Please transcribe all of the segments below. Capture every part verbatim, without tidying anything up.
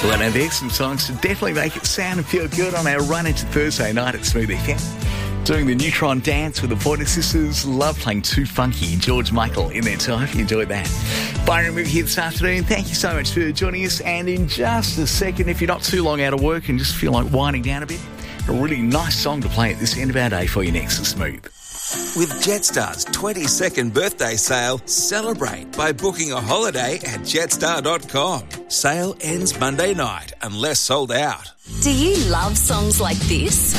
Well, now there's some songs to definitely make it sound and feel good on our run into Thursday night at Smooth F M. Doing the Neutron dance with the Pointer Sisters. Love playing Too Funky, George Michael in there, so I hope you enjoyed that. Byron Movie here this afternoon. Thank you so much for joining us. And in just a second, if you're not too long out of work and just feel like winding down a bit, a really nice song to play at this end of our day for you next to Smooth. With Jetstar's twenty-second birthday sale, celebrate by booking a holiday at jetstar dot com. Sale ends Monday night unless sold out. Do you love songs like this?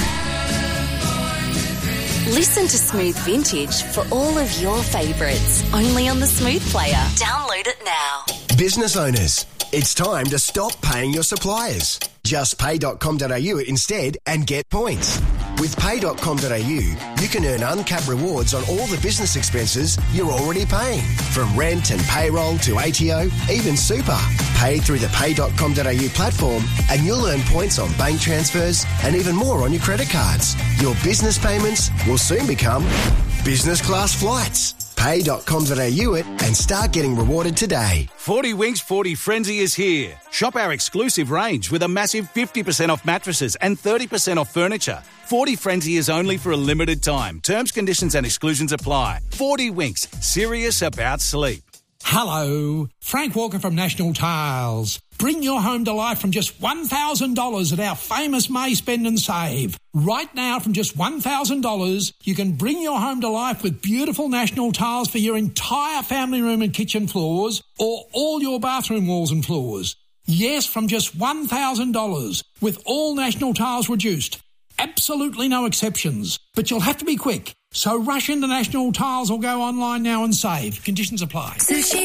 Listen to Smooth Vintage for all of your favourites, only on the Smooth player. Download it now. Business owners, it's time to stop paying your suppliers. Just pay dot com dot a u instead and get points. With pay dot com dot a u, you can earn uncapped rewards on all the business expenses you're already paying. From rent and payroll to A T O, even super. Pay through the pay dot com dot a u platform and you'll earn points on bank transfers and even more on your credit cards. Your business payments will soon become business class flights. pay dot com dot a u it and start getting rewarded today. forty Winks forty Frenzy is here. Shop our exclusive range with a massive fifty percent off mattresses and thirty percent off furniture. forty Frenzy is only for a limited time. Terms, conditions and exclusions apply. forty Winks, serious about sleep. Hello, Frank Walker from National Tiles. Bring your home to life from just one thousand dollars at our famous May Spend and Save. Right now, from just one thousand dollars, you can bring your home to life with beautiful National Tiles for your entire family room and kitchen floors or all your bathroom walls and floors. Yes, from just one thousand dollars, with all National Tiles reduced. Absolutely no exceptions, but you'll have to be quick. So rush into National Tiles or go online now and save. Conditions apply. Sushi